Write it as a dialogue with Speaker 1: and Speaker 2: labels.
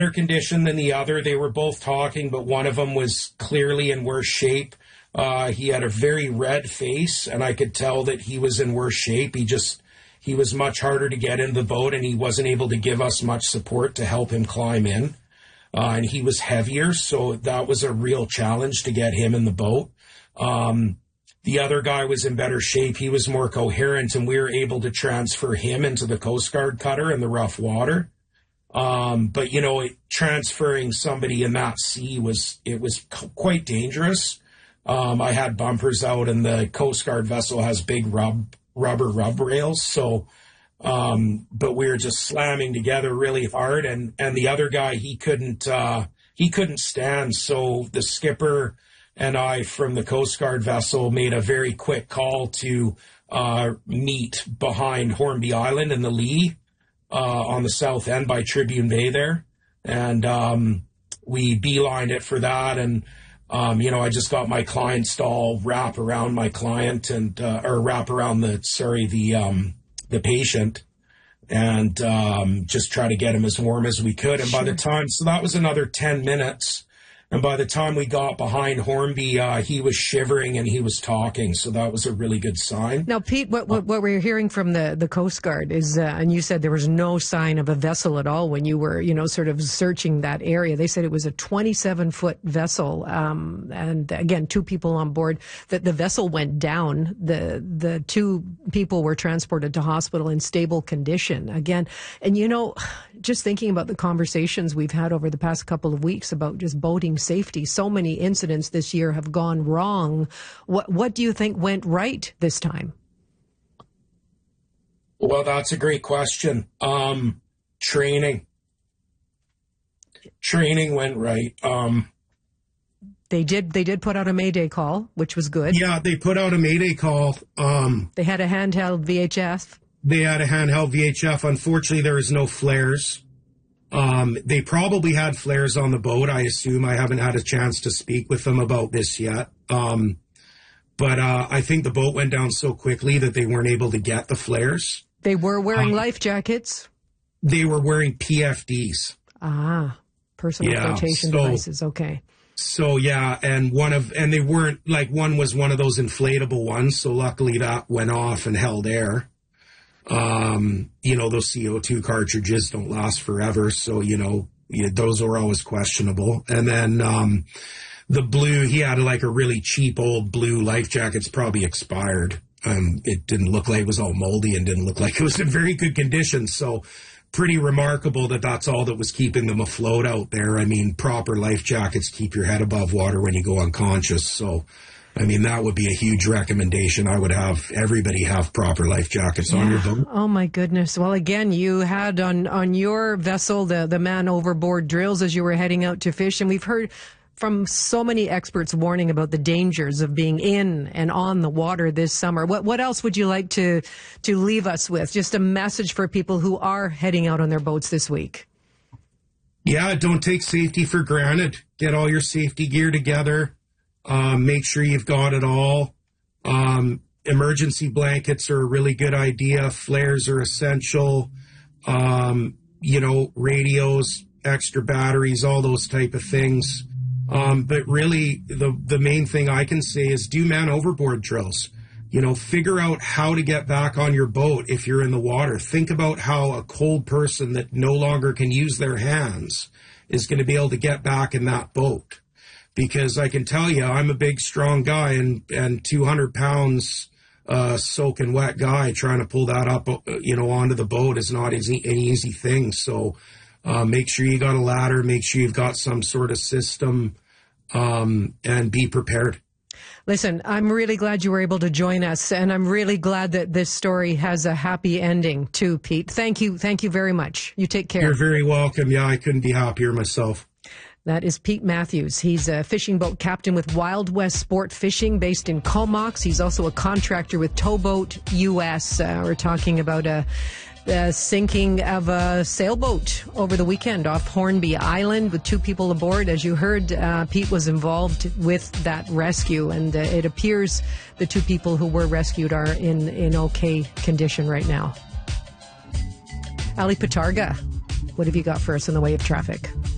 Speaker 1: better condition than the other. They were both talking, but one of them was clearly in worse shape. He had a very red face, and I could tell that he was in worse shape. He was much harder to get into the boat, and he wasn't able to give us much support to help him climb in. And he was heavier, so that was a real challenge to get him in the boat. The other guy was in better shape. He was more coherent, and we were able to transfer him into the Coast Guard cutter in the rough water. But, transferring somebody in that sea was quite dangerous. I had bumpers out, and the Coast Guard vessel has big rubber rails. So, but we were just slamming together really hard. And the other guy, he couldn't stand. So the skipper and I from the Coast Guard vessel made a very quick call to meet behind Hornby Island in the lee on the south end by Tribune Bay there. And we beelined it for that. And, I just got my client stall wrap around my client and or wrap around the patient and just try to get him as warm as we could. And by the time, so that was another 10 minutes. And by the time we got behind Hornby, he was shivering and he was talking. So that was a really good sign.
Speaker 2: Now, Pete, what we're hearing from the Coast Guard is, and you said there was no sign of a vessel at all when you were, sort of searching that area. They said it was a 27-foot vessel. And again, 2 people on board. That the vessel went down. The 2 people were transported to hospital in stable condition. Again, and just thinking about the conversations we've had over the past couple of weeks about just boating safety, so many incidents this year have gone wrong. What do you think went right this time?
Speaker 1: Well, that's a great question. Training went right.
Speaker 2: They did put out a Mayday call, which was good.
Speaker 1: Yeah, they put out a Mayday call.
Speaker 2: They had a handheld VHF.
Speaker 1: They had a handheld VHF. Unfortunately, there was no flares. They probably had flares on the boat, I assume. I haven't had a chance to speak with them about this yet. But I think the boat went down so quickly that they weren't able to get the flares.
Speaker 2: They were wearing life jackets?
Speaker 1: They were wearing PFDs.
Speaker 2: Personal flotation devices. Okay.
Speaker 1: So, yeah, and they weren't, one was one of those inflatable ones, so luckily that went off and held air. Those CO2 cartridges don't last forever. So, those are always questionable. And then, the blue, he had a really cheap old blue life jacket. It's probably expired. It didn't look like it was all moldy and didn't look like it was in very good condition. So pretty remarkable that that's all that was keeping them afloat out there. I mean, proper life jackets keep your head above water when you go unconscious. So, that would be a huge recommendation. I would have everybody have proper life jackets on your boat.
Speaker 2: Oh, my goodness. Well, again, you had on your vessel the man overboard drills as you were heading out to fish. And we've heard from so many experts warning about the dangers of being in and on the water this summer. What else would you like to leave us with? Just a message for people who are heading out on their boats this week.
Speaker 1: Yeah, don't take safety for granted. Get all your safety gear together. Make sure you've got it all. Emergency blankets are a really good idea. Flares are essential. Radios, extra batteries, all those type of things. But really, the main thing I can say is do man overboard drills. Figure out how to get back on your boat if you're in the water. Think about how a cold person that no longer can use their hands is going to be able to get back in that boat. Because I can tell you, I'm a big, strong guy, and 200 pounds soaking wet guy trying to pull that up, onto the boat is not an easy thing. So make sure you got a ladder, make sure you've got some sort of system, and be prepared.
Speaker 2: Listen, I'm really glad you were able to join us, and I'm really glad that this story has a happy ending too, Pete. Thank you very much. You take care.
Speaker 1: You're very welcome. Yeah, I couldn't be happier myself.
Speaker 2: That is Pete Matthews. He's a fishing boat captain with Wild West Sport Fishing based in Comox. He's also a contractor with Towboat US. We're talking about the sinking of a sailboat over the weekend off Hornby Island with 2 people aboard. As you heard, Pete was involved with that rescue, and it appears the 2 people who were rescued are in okay condition right now. Ali Patarga, what have you got for us in the way of traffic?